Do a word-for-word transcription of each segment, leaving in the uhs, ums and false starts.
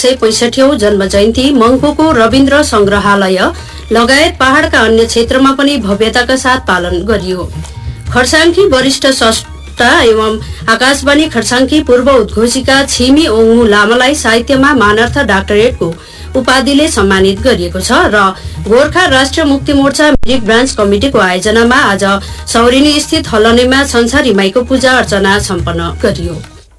सय पैंसठीऔं जन्म जयन्ती मंगपोको रविन्द्र संग्रहालय लगायत पहाड़का अन्य क्षेत्रमा पनि भव्यताका साथ पालन गरियो। खर्साङकी वरिष्ठ स्रष्टा एवं आकाशवाणी खर्साङकी पूर्व उद्घोषिका छिमी ओङमु लामालाई साहित्यमा मानर्थ डाक्टरेटको उपाधिले सम्मानित गरिएको छ र गोर्खा राष्ट्रिय मुक्ति मोर्चा मिरिक ब्रान्च कमिटिको आयोजनामा आज सौरेनी स्थित हलनेमा संसारी माईको पूजा अर्चना सम्पन्न गरियो।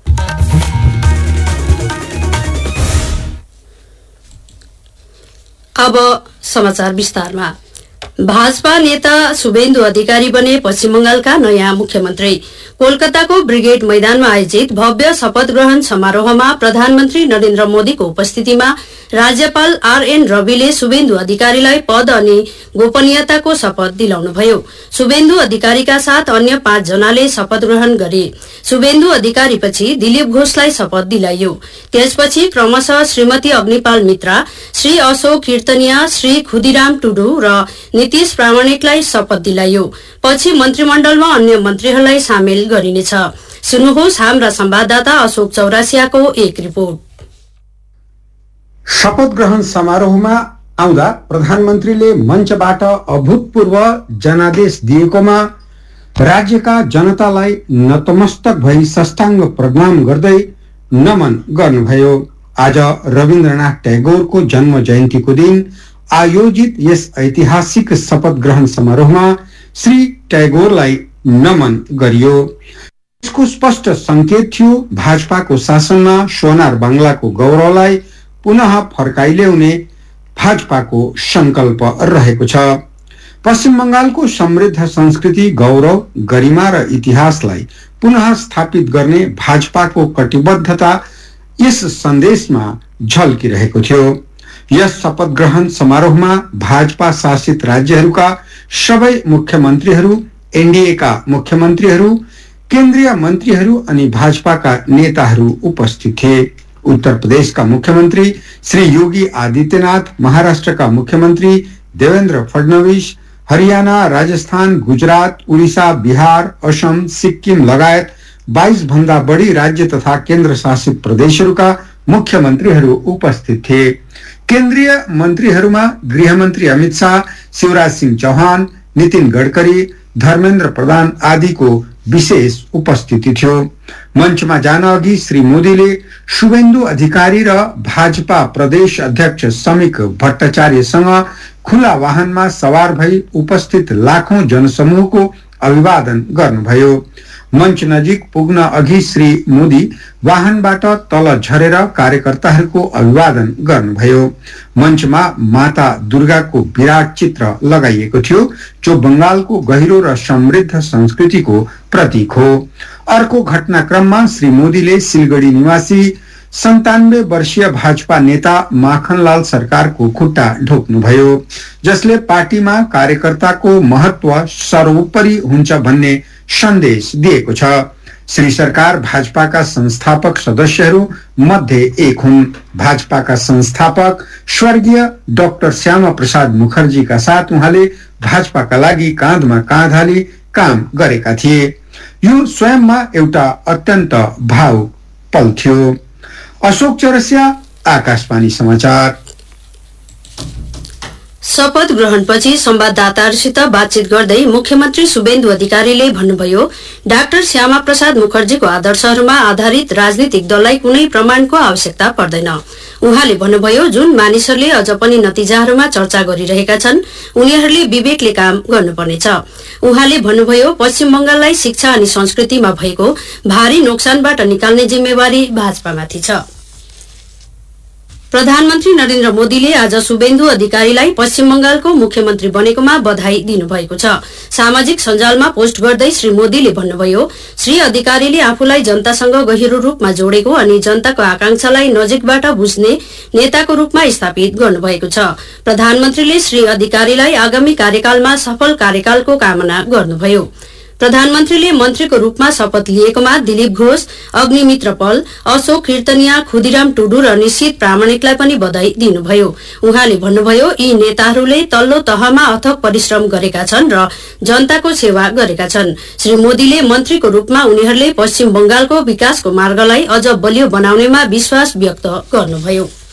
अब समाचार विस्तारमा। भाजपा नेता शुभेन्दु अधिकारी बने पश्चिम बंगालका नयाँ मुख्यमन्त्री। कोलकाताको ब्रिगेड मैदानमा आयोजित भव्य शपथ ग्रहण समारोहमा प्रधानमन्त्री नरेन्द्र मोदीको उपस्थितिमा राज्यपाल आरएन रविले शुभेन्दु अधिकारीलाई पद अनि गोपनीयताको शपथ दिलाउनुभयो। शुभेन्दु अधिकारीका साथ अन्य पाँच जनाले शपथ ग्रहण गरे। शुभेन्दु अधिकारीपछि दिलीप घोषलाई शपथ दिलाइयो। त्यसपछि क्रमशः श्रीमती अग्निपाल मित्रा, श्री अशोक कीर्तनिया, श्री खुदीराम टुडू र नीतिश प्रामाणिकलाई शपथ दिलाइयो। पछि मन्त्रीमण्डलमा अन्य मन्त्रीहरूलाई सामेल गरिनेछ। सुन्नुहोस् हाम्रा संवाददाता अशोक चौरासियाको एक रिपोर्ट। शपथ ग्रहण समारोहमा आउँदा प्रधानमन्त्रीले मञ्चबाट अभूतपूर्व जनादेश दिएकोमा राज्यका जनतालाई नतमस्तक भई साष्टाङ्ग प्रणाम गर्दै नमन गर्नुभयो। आज रविन्द्रनाथ ट्यागोरको जन्म जयन्तीको दिन आयोजित यस ऐतिहासिक शपथ ग्रहण समारोहमा श्री ट्यागोरलाई नमन गरियो। यसको स्पष्ट संकेत थियो भाजपाको शासनमा सोनार बांग्लाको गौरवलाई पुनः फर्काइल्याउने भाजपाको संकल्प रहेको छ। पश्चिम बंगालको समृद्ध संस्कृति, गौरव, गरिमा र इतिहासलाई पुनः स्थापित गर्ने भाजपाको कटिबद्धता यस सन्देशमा झल्किरहेको थियो। यस शपथ ग्रहण समारोहमा भाजपा शासित राज्यहरूका सबै मुख्यमन्त्रीहरू, एनडीएका मुख्यमन्त्रीहरू, केन्द्रीय मन्त्रीहरू अनि भाजपाका नेताहरू उपस्थित थिए। उत्तर प्रदेशका मुख्यमन्त्री श्री योगी आदित्यनाथ, महाराष्ट्रका मुख्यमन्त्री देवेन्द्र फडणवीस, हरियाणा, राजस्थान, गुजरात, उडिसा, बिहार, असम, सिक्किम लगायत बाइस भन्दा बढी राज्य तथा केन्द्र शासित प्रदेशहरूका मुख्यमन्त्रीहरू उपस्थित थिए। केन्द्रीय मन्त्रीहरूमा गृहमन्त्री अमित शाह, शिवराज सिंह चौहान, नितिन गडकरी, धर्मेन्द्र प्रधान आदिको विशेष उपस्थिति थियो। मञ्चमा जान अघि श्री मोदीले शुभेन्दु अधिकारी र भाजपा प्रदेश अध्यक्ष समीक भट्टाचार्यसँग खुला वाहनमा सवार भई उपस्थित लाखौं जनसमूहको अभिवादन गर्नुभयो। मञ्च नजिक पुग्न अघि श्री मोदी वाहनबाट तल झरेर कार्यकर्ताहरूको अभिवादन गर्नुभयो। मञ्चमा माता दुर्गाको विराट चित्र लगाइएको थियो, जो बंगालको गहिरो र समृद्ध संस्कृतिको प्रतीक हो। अर्को घटनाक्रममा श्री मोदीले सिलगढी निवासी सन्तानब्बे वर्षीय भाजपा नेता माखनलाल सरकारको खुट्टा ढोक्नुभयो, जसले पार्टीमा कार्यकर्ताको महत्व सर्वोपरि हुन्छ भन्ने सन्देश दिएको छ। श्री सरकार भाजपाका संस्थापक सदस्यहरू मध्ये एक हुन्। भाजपाका संस्थापक स्वर्गीय डाक्टर श्यामा प्रसाद मुखर्जीका साथ उहाँले भाजपाका लागि काँधमा काँध हाली काम गरेका थिए। यो स्वयंमा एउटा अत्यन्त भावुक पल थियो। अशोक चौरसिया, आकाशवाणी समाचार। शपथ ग्रहणपछि संवाददाताहरूसित बातचीत गर्दै मुख्यमन्त्री शुभेन्दु अधिकारीले भन्नुभयो, डाक्टर श्यामा प्रसाद मुखर्जीको आदर्शहरूमा आधारित राजनीतिक दललाई कुनै प्रमाणको आवश्यकता पर्दैन। उहाँले भन्नुभयो, जुन मानिसहरूले अझ पनि नतिजाहरूमा चर्चा गरिरहेका छन् उनीहरूले विवेकले काम गर्नुपर्नेछ। उहाँले भन्नुभयो, पश्चिम बंगाललाई शिक्षा अनि संस्कृतिमा भएको भारी नोक्सानबाट निकाल्ने जिम्मेवारी भाजपामाथि छ। प्रधानमन्त्री नरेन्द्र मोदीले आज शुभेन्दु अधिकारीलाई पश्चिम बंगालको मुख्यमन्त्री बनेकोमा बधाई दिनुभएको छ। सामाजिक सञ्जालमा पोस्ट गर्दै श्री मोदीले भन्नुभयो, श्री अधिकारीले आफूलाई जनतासँग गहिरो रूपमा जोडेको अनि जनताको आकांक्षालाई नजिकबाट बुझ्ने नेताको रूपमा स्थापित गर्नुभएको छ। प्रधानमन्त्रीले श्री अधिकारीलाई आगामी कार्यकालमा सफल कार्यकालको कामना गर्नुभयो। प्रधानमन्त्रीले मन्त्रीको रूपमा शपथ लिएकोमा दिलीप घोष, अग्निमित्र पल, अशोक कीर्तनिया, खुदीराम टुडू र निश्चित प्रामाणिकलाई पनि बधाई दिनुभयो। उहाँले भन्नुभयो, यी नेताहरूले तल्लो तहमा अथक परिश्रम गरेका छन् र जनताको सेवा गरेका छन्। श्री मोदीले मन्त्रीको रूपमा उनीहरूले पश्चिम बंगालको विकासको मार्गलाई अझ बलियो बनाउनेमा विश्वास व्यक्त गर्नुभयो।